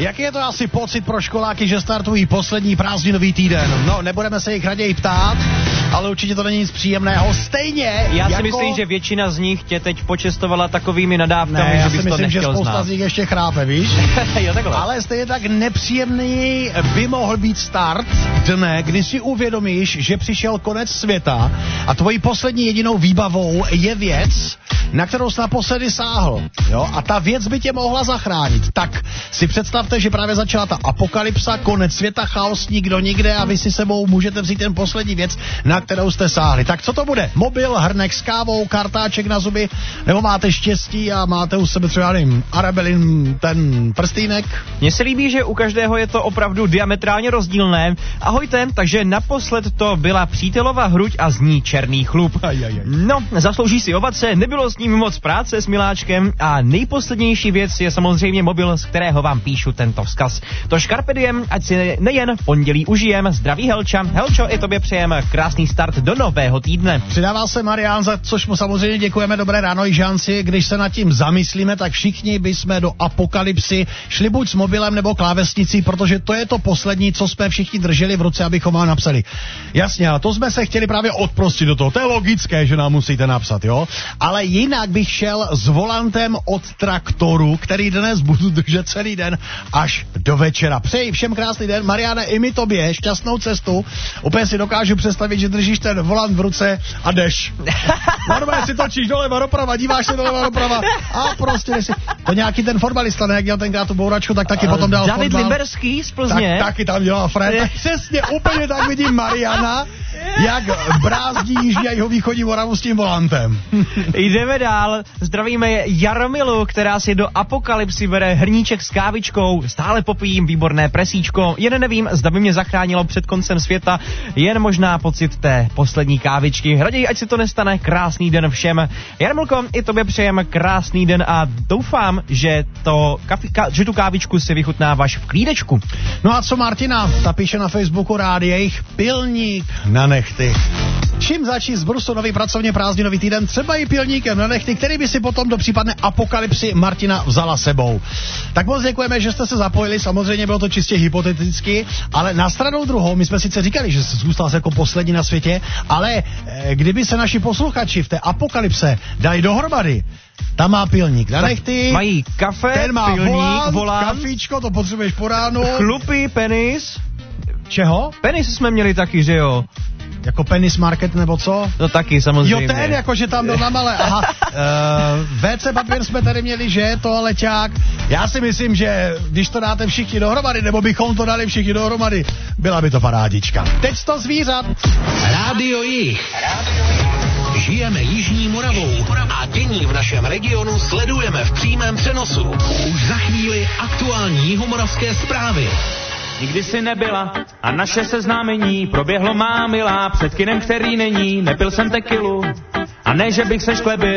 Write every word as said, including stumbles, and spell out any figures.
Jaký je to asi pocit pro školáky, že startují poslední prázdninový týden? No, nebudeme se jich raději ptát, ale určitě to není nic příjemného. Stejně Já si jako... myslím, že většina z nich tě teď počestovala takovými nadávkami, ne, že bys to nechtěl znát. já si myslím, že spousta z nich ještě chrápe, víš? Jo, takhle. Ale stejně tak nepříjemný by mohl být start dne, kdy si uvědomíš, že přišel konec světa a tvojí poslední jedinou výbavou je věc, na kterou jsi naposledy sáhl. Jo? A ta věc by tě mohla zachránit. Tak si představte, že právě začala ta apokalypsa, konec světa, chaos, nikdo nikde a vy si sebou můžete vzít ten poslední věc, na kterou jste sáhli. Tak co to bude? Mobil, hrnek s kávou, kartáček na zuby, nebo máte štěstí a máte u sebe třeba nevím, Arabelin ten prstýnek? Mně se líbí, že u každého je to opravdu diametrálně rozdílné. Ahojte, takže naposled to byla přítelova hruď a z ní černý chlup. Ajajaj. No, zaslouží si ovace, nebylo s ním moc práce s miláčkem a nejposlednější věc je samozřejmě mobil, z kterého vám píšu tento vzkaz. To Carpe diem, ať si nejen v pondělí užijem. Zdraví Helča. Helčo, i tobě přejeme krásný start do nového týdne. Přidává se Marián, za což mu samozřejmě děkujeme. Dobré ráno i Žánci. Když se nad tím zamyslíme, tak všichni bychom do apokalypsy šli buď s mobilem nebo klávesnicí, protože to je to poslední, co jsme všichni drželi v ruce, abychom vám napsali. Jasně, a to jsme se chtěli právě odprostit do toho. To je logické, že nám musíte napsat, jo? Ale jinak bych šel s volantem od traktoru, který dnes budu držet celý den až do večera. Přeji všem krásný den. Mariáne, i mi tobě šťastnou cestu. Úplně si dokážu představit, že držíš ten volant v ruce a jdeš. Normálně si točíš doleva doprava, díváš se doleva doprava a prostě si... To nějaký ten fotbalista, ne, jak dělal tenkrát tu bouračku, tak taky uh, potom dal David fotbal. Liberský z Plzně. Tak, taky tam dělal Fred. Tak přesně, úplně tak vidím Mariana, jak brázdí jižní a jihovýchodní Moravu s tím volantem. Jdeme dál. Zdravíme Jaromilu, která si do apokalypsy bere hrníček s kávičkou. Stále popijím výborné presíčko. Jen nevím, zda by mě zachránilo před koncem světa. Jen možná pocit té poslední kávičky. Raději, ať si to nestane. Krásný den všem. Jarmilko, i tobě přejeme krásný den a doufám, že, to kafi, ka, že tu kávičku si vychutnáváš v klídečku. No a co Martina? Ta píše na Facebooku rád jejich pilník na nechty. Čím začít z Brusu nový pracovně prázdninový týden, třeba i pilníkem na nechty, který by si potom do případné apokalypsy Martina vzala sebou. Tak moc děkujeme, že jste se zapojili, samozřejmě bylo to čistě hypoteticky, ale na stranu druhou, my jsme sice říkali, že zůstal se jako poslední na světě, ale e, kdyby se naši posluchači v té apokalypse dali dohromady, tam má pilník na nechty, mají kafe, ten má pilník, volant, volant, kafíčko, to potřebuješ po ránu. Chlupy, penis. Čeho? Penis jsme měli taky, že jo? Jako penis market nebo co? To taky samozřejmě. Jo, ten, jakože tam byl na malé. Aha. uh, vé cé papír jsme tady měli, že? Toaleťák. Já si myslím, že když to dáte všichni dohromady, nebo bychom to dali všichni dohromady, byla by to parádička. Teď to zvířat. Rádio Jih. Žijeme Jižní Moravou a dění v našem regionu sledujeme v přímém přenosu. Už za chvíli aktuální jihomoravské zprávy. Nikdy si nebyla a naše seznámení proběhlo má milá před kinem, který není, nepil jsem tekilu a ne, že bych se šklebil.